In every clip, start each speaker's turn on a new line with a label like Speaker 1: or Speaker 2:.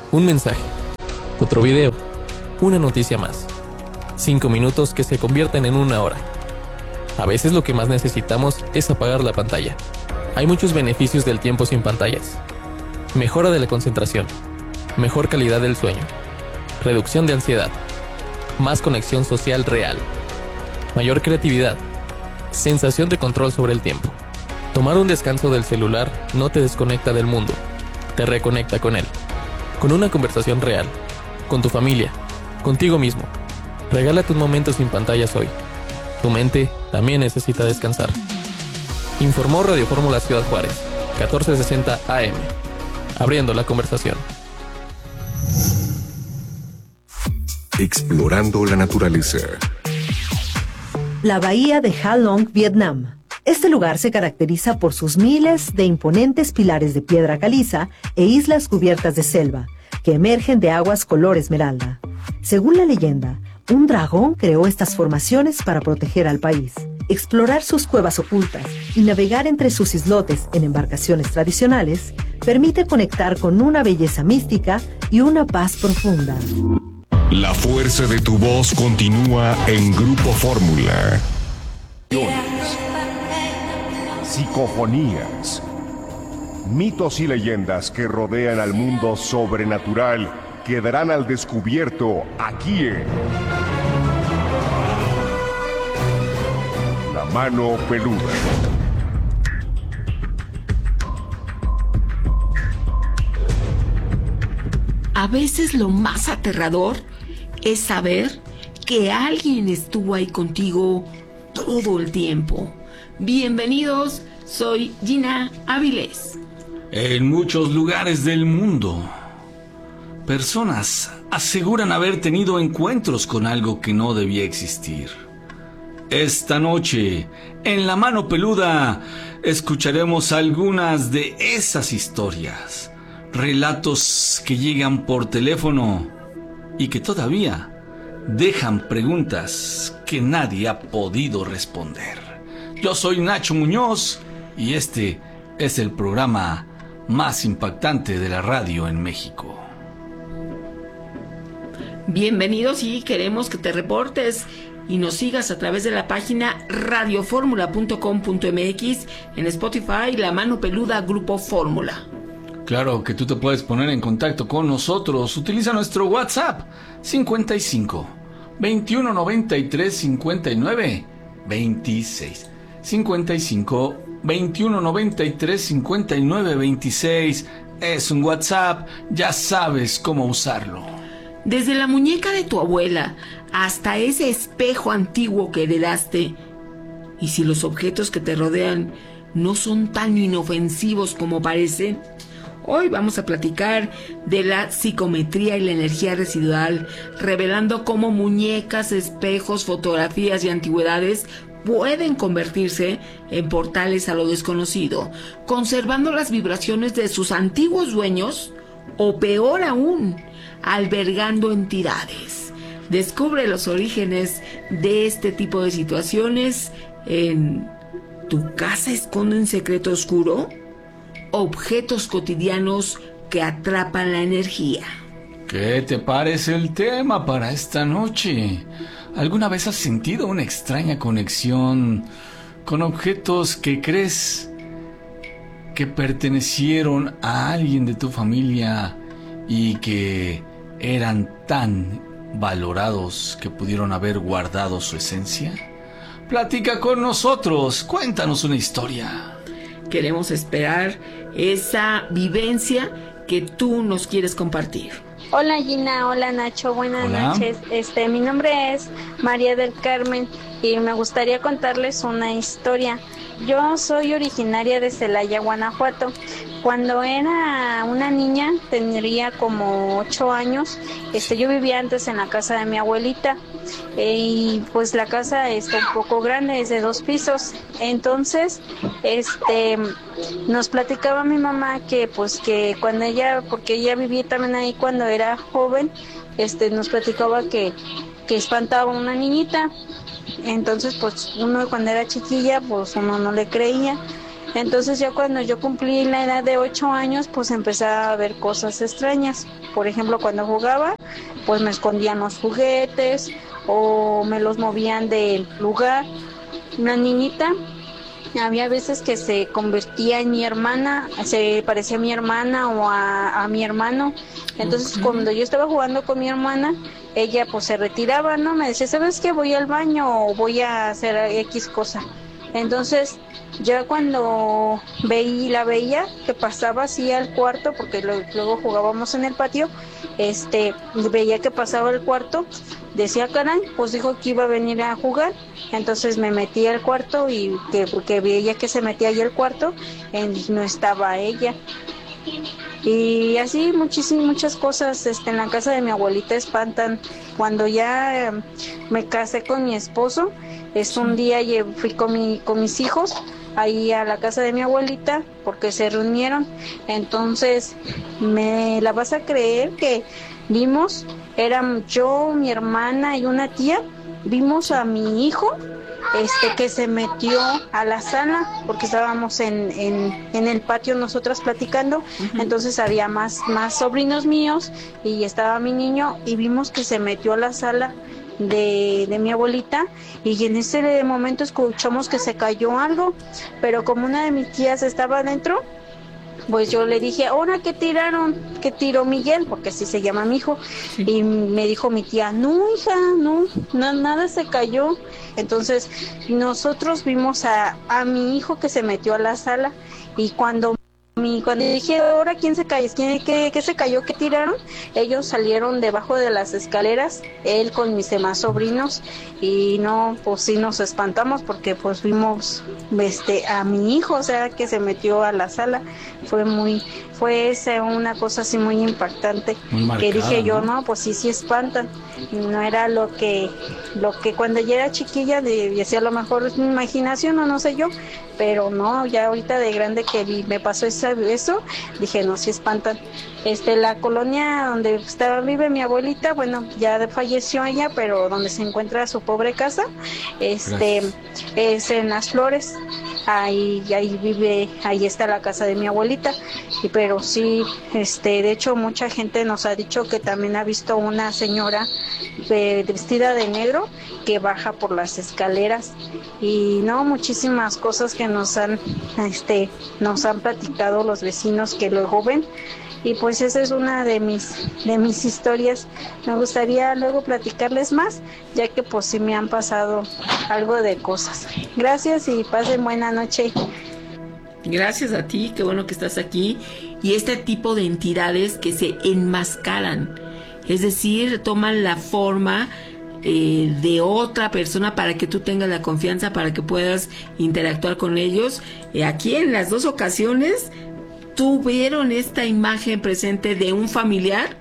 Speaker 1: Un mensaje, otro video, una noticia más. 5 minutos que se convierten en una hora. A veces lo que más necesitamos es apagar la pantalla. Hay muchos beneficios del tiempo sin pantallas. Mejora de la concentración, mejor calidad del sueño, reducción de ansiedad, más conexión social real, mayor creatividad, sensación de control sobre el tiempo. Tomar un descanso del celular no te desconecta del mundo, te reconecta con él. Con una conversación real, con tu familia, contigo mismo. Regálate un momento sin pantallas hoy. Tu mente también necesita descansar. Informó Radio Fórmula Ciudad Juárez, 1460 AM. Abriendo la conversación.
Speaker 2: Explorando la naturaleza.
Speaker 3: La bahía de Ha Long, Vietnam. Este lugar se caracteriza por sus miles de imponentes pilares de piedra caliza e islas cubiertas de selva, que emergen de aguas color esmeralda. Según la leyenda, un dragón creó estas formaciones para proteger al país. Explorar sus cuevas ocultas y navegar entre sus islotes en embarcaciones tradicionales permite conectar con una belleza mística y una paz profunda.
Speaker 2: La fuerza de tu voz continúa en Grupo Fórmula.
Speaker 4: Psicofonías. Mitos y leyendas que rodean al mundo sobrenatural quedarán al descubierto aquí en La Mano Peluda.
Speaker 5: A veces lo más aterrador es saber que alguien estuvo ahí contigo todo el tiempo. Bienvenidos, soy Gina Avilés.
Speaker 6: En muchos lugares del mundo, personas aseguran haber tenido encuentros con algo que no debía existir. Esta noche, en La Mano Peluda, escucharemos algunas de esas historias. Relatos que llegan por teléfono y que todavía dejan preguntas que nadie ha podido responder. Yo soy Nacho Muñoz y este es el programa más impactante de la radio en México.
Speaker 5: Bienvenidos y queremos que te reportes y nos sigas a través de la página radioformula.com.mx, en Spotify, La Mano Peluda Grupo Fórmula.
Speaker 6: Claro que tú te puedes poner en contacto con nosotros. Utiliza nuestro WhatsApp 55 21 93 59 26. 55 21 93 59 26. Es un WhatsApp, ya sabes cómo usarlo.
Speaker 5: Desde la muñeca de tu abuela hasta ese espejo antiguo que heredaste. Y si los objetos que te rodean no son tan inofensivos como parecen, hoy vamos a platicar de la psicometría y la energía residual, revelando cómo muñecas, espejos, fotografías y antigüedades pueden convertirse en portales a lo desconocido, conservando las vibraciones de sus antiguos dueños o, peor aún, albergando entidades. Descubre los orígenes de este tipo de situaciones en ¿Tu casa esconde un secreto oscuro? Objetos cotidianos que atrapan la energía.
Speaker 6: ¿Qué te parece el tema para esta noche? ¿Alguna vez has sentido una extraña conexión con objetos que crees que pertenecieron a alguien de tu familia y que eran tan valorados que pudieron haber guardado su esencia? Platica con nosotros, cuéntanos una historia.
Speaker 5: Queremos esperar esa vivencia que tú nos quieres compartir.
Speaker 7: Hola Gina, hola Nacho, buenas
Speaker 6: Hola.
Speaker 7: noches. Mi nombre es María del Carmen y me gustaría contarles una historia. Yo soy originaria de Celaya, Guanajuato. Cuando era una niña, tendría como 8 años, yo vivía antes en la casa de mi abuelita y pues la casa está un poco grande, es de 2 pisos. Entonces, nos platicaba mi mamá que pues que cuando ella, porque ella vivía también ahí cuando era joven, nos platicaba que espantaba a una niñita. Entonces, pues uno cuando era chiquilla, pues uno no le creía. Entonces ya cuando yo cumplí la edad de 8 años, pues empecé a ver cosas extrañas. Por ejemplo, cuando jugaba, pues me escondían los juguetes o me los movían del lugar. Una niñita, había veces que se convertía en mi hermana, se parecía a mi hermana o a mi hermano. Entonces cuando yo estaba jugando con mi hermana, ella pues se retiraba, ¿no? Me decía, ¿sabes qué? Voy al baño o voy a hacer X cosa. Entonces ya cuando la veía que pasaba así al cuarto, porque luego jugábamos en el patio, veía que pasaba al cuarto, decía, caray, pues dijo que iba a venir a jugar. Entonces me metí al cuarto y porque veía que se metía ahí al cuarto, no estaba ella. Y así muchas cosas en la casa de mi abuelita espantan. Cuando ya me casé con mi esposo, un día fui con mis hijos ahí a la casa de mi abuelita porque se reunieron. Entonces, ¿me la vas a creer que vimos? Eran yo, mi hermana y una tía. Vimos a mi hijo que se metió a la sala porque estábamos en el patio nosotras platicando. Entonces había más sobrinos míos y estaba mi niño y vimos que se metió a la sala de mi abuelita y en ese momento escuchamos que se cayó algo, pero como una de mis tías estaba adentro, pues yo le dije, ¿ahora qué tiraron? ¿Qué tiró Miguel? Porque así se llama mi hijo. Sí. Y me dijo mi tía, no, hija, no, nada se cayó. Entonces nosotros vimos a mi hijo que se metió a la sala y cuando dije, ¿ahora quién se cayó? ¿Qué se cayó? ¿Qué tiraron? Ellos salieron debajo de las escaleras, él con mis demás sobrinos, y no, pues sí nos espantamos porque pues vimos a mi hijo, o sea, que se metió a la sala. Fue una cosa así muy impactante, muy marcada, que dije yo, no, pues sí espantan. No era lo que cuando yo era chiquilla decía, a lo mejor es mi imaginación o no sé yo, pero no, ya ahorita de grande que me pasó eso, dije, no, sí espantan. La colonia donde vive mi abuelita, bueno, ya falleció ella, pero donde se encuentra su pobre casa, es en Las Flores. Ahí está la casa de mi abuelita, pero sí, de hecho mucha gente nos ha dicho que también ha visto una señora vestida de negro que baja por las escaleras y no, muchísimas cosas que nos han platicado los vecinos que luego ven. Y pues esa es una de mis historias. Me gustaría luego platicarles más, ya que pues sí me han pasado algo de cosas. Gracias y pasen buena noche.
Speaker 5: Gracias a ti, qué bueno que estás aquí. Y este tipo de entidades que se enmascaran, es decir, toman la forma de otra persona para que tú tengas la confianza, para que puedas interactuar con ellos. Aquí en las dos ocasiones tuvieron esta imagen presente de un familiar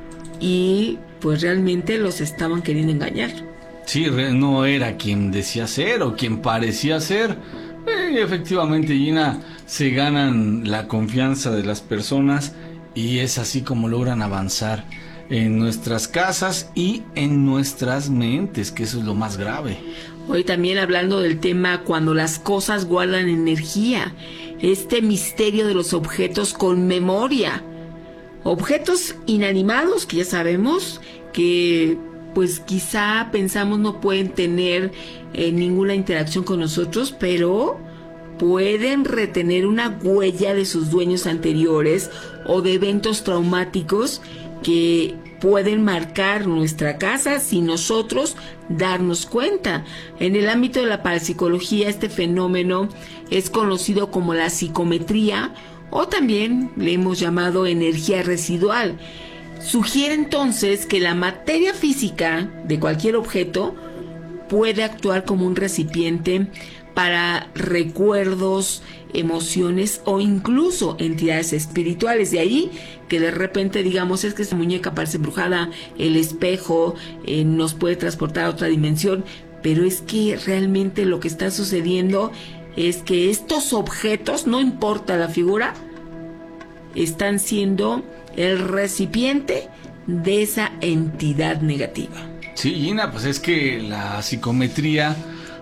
Speaker 5: y pues realmente los estaban queriendo engañar.
Speaker 6: Sí, no era quien decía ser o quien parecía ser. Efectivamente, Gina, se ganan la confianza de las personas y es así como logran avanzar en nuestras casas y en nuestras mentes, que eso es lo más grave.
Speaker 5: Hoy también hablando del tema cuando las cosas guardan energía, este misterio de los objetos con memoria, objetos inanimados que ya sabemos que pues quizá pensamos no pueden tener ninguna interacción con nosotros, pero pueden retener una huella de sus dueños anteriores o de eventos traumáticos que pueden marcar nuestra casa sin nosotros darnos cuenta. En el ámbito de la parapsicología, este fenómeno es conocido como la psicometría o también le hemos llamado energía residual. Sugiere entonces que la materia física de cualquier objeto puede actuar como un recipiente para recuerdos, emociones o incluso entidades espirituales. De ahí que de repente digamos, es que esa muñeca parece embrujada, el espejo nos puede transportar a otra dimensión, pero es que realmente lo que está sucediendo es que estos objetos, no importa la figura, están siendo el recipiente de esa entidad negativa.
Speaker 6: Sí, Gina, pues es que la psicometría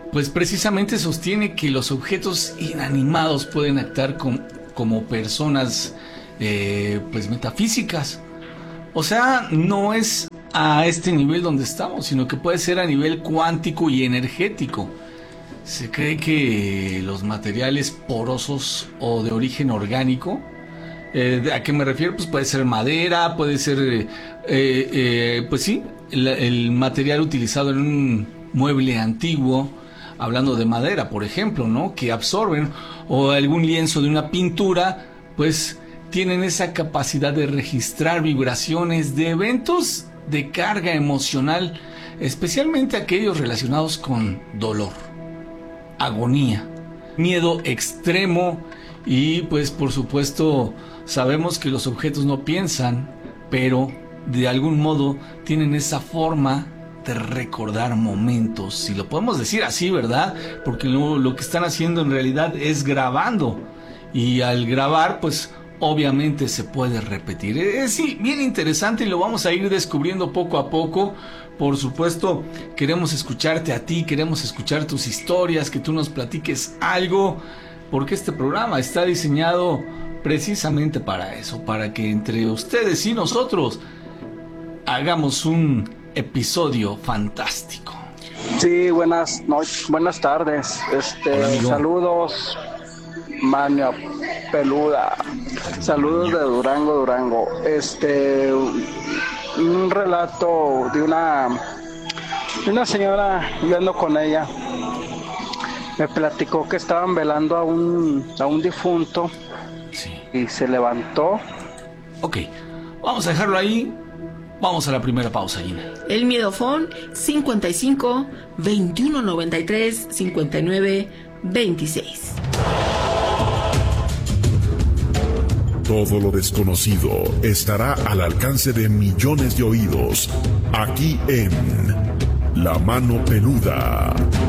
Speaker 6: pues precisamente sostiene que los objetos inanimados pueden actuar como personas pues metafísicas. O sea, no es a este nivel donde estamos, sino que puede ser a nivel cuántico y energético. Se cree que los materiales porosos o de origen orgánico, ¿a qué me refiero? Pues puede ser madera, puede ser, pues sí, el material utilizado en un mueble antiguo, hablando de madera, por ejemplo, ¿no? Que absorben, o algún lienzo de una pintura, pues tienen esa capacidad de registrar vibraciones de eventos de carga emocional, especialmente aquellos relacionados con dolor, agonía, miedo extremo y pues por supuesto sabemos que los objetos no piensan, pero de algún modo tienen esa forma de recordar momentos, si lo podemos decir así, ¿verdad? Porque lo que están haciendo en realidad es grabando, y al grabar pues obviamente se puede repetir. Es bien interesante y lo vamos a ir descubriendo poco a poco. Por supuesto, queremos escucharte a ti, queremos escuchar tus historias, que tú nos platiques algo, porque este programa está diseñado precisamente para eso, para que entre ustedes y nosotros hagamos un episodio fantástico.
Speaker 8: Sí, buenas noches, buenas tardes.
Speaker 6: Hola,
Speaker 8: saludos, Mano Peluda. Saludos de Durango. Un relato de una señora, yo ando con ella. Me platicó que estaban velando a un difunto.
Speaker 6: Sí.
Speaker 8: Y se levantó.
Speaker 6: Ok, vamos a dejarlo ahí. Vamos a la primera pausa, Gina.
Speaker 5: El Miedofón 55 21 93 59 26.
Speaker 9: Todo lo desconocido estará al alcance de millones de oídos, aquí en La Mano Peluda.